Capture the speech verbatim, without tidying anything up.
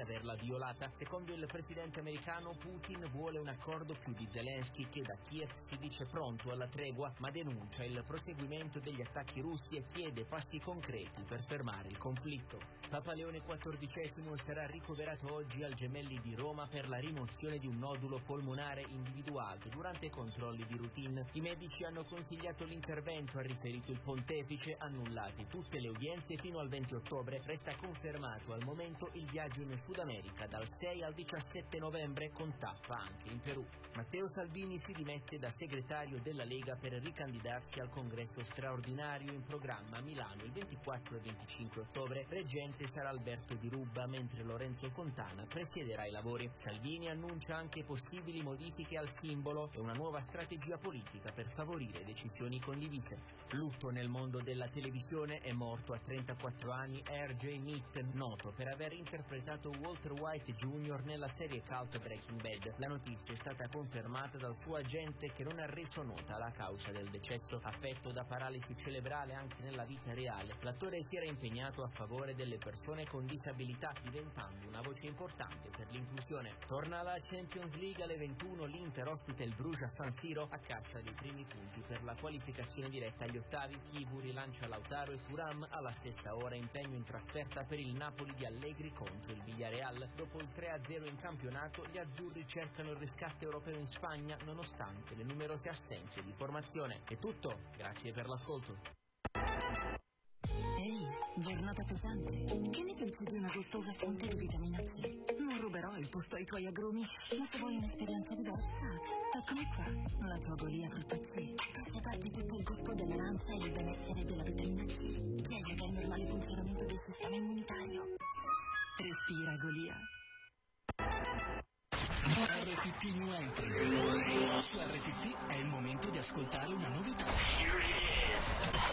averla violata. Secondo il presidente americano, Putin vuole un accordo più di Zelensky, che da Kiev si dice pronto alla tregua, ma denuncia il proseguimento degli attacchi russi e chiede passi concreti per fermare il conflitto. Papa Leone quattordicesimo sarà ricoverato oggi al Gemelli di Roma per la rimozione di un nodulo polmonare individuato durante controlli di routine. I medici hanno consigliato l'intervento, ha riferito il pontefice, annullate tutte le udienze fino al venti ottobre. Resta confermato al momento il viaggio in Sud America dal sei al diciassette novembre, con tappa anche in Perù. Matteo Salvini si dimette da segretario della Lega per ricandidarsi al congresso straordinario in programma a Milano il ventiquattro e venticinque ottobre. Reggente sarà Alberto Di Rubba, mentre Lorenzo Fontana presiederà i lavori. Salvini annuncia anche possibili modifiche al simbolo e una nuova strategia politica per favorire decisioni condivise. Lutto nel mondo della televisione. È morto a trentaquattro anni R J Mead, noto per aver interpretato Walter White Junior nella serie cult Breaking Bad. La notizia è stata confermata dal suo agente, che non ha reso nota la causa del decesso. Affetto da paralisi cerebrale anche nella vita reale, l'attore si era impegnato a favore delle persone con disabilità, diventando una voce importante per l'inclusione. Torna alla Champions League alle ventuno, l'Inter ospita il Bruges a San Siro a caccia dei primi punti per la qualificazione diretta agli ottavi. Chivu rilancia Lautaro e Thuram. Alla stessa ora impegno in trasferta per il Napoli di Allegri contro il Villarreal. Dopo il tre a zero in campionato, gli azzurri cercano il riscatto europeo in Spagna nonostante le numerose assenze di formazione. È tutto, grazie per l'ascolto. Ehi, giornata pesante. Che ne pensi di una gustosa fonte di vitamina C? Non ruberò il posto ai tuoi agrumi, ma se vuoi un'esperienza diversa, eccomi qua, la tua Golia frutta C. Fa parte tutto il gusto dell'arancia e il benessere della vitamina C, che aiuta il normale funzionamento del sistema immunitario. Respira Golia. R T T New Entry. Su R T T è il momento di ascoltare una novità. Here it is.